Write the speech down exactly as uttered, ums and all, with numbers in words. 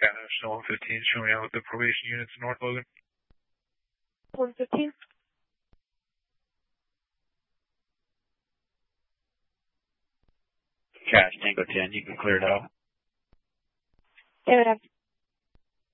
National one fifteen, showing out with the probation units in North Logan. one fifteen. Cash Tango ten, you can clear it out. David,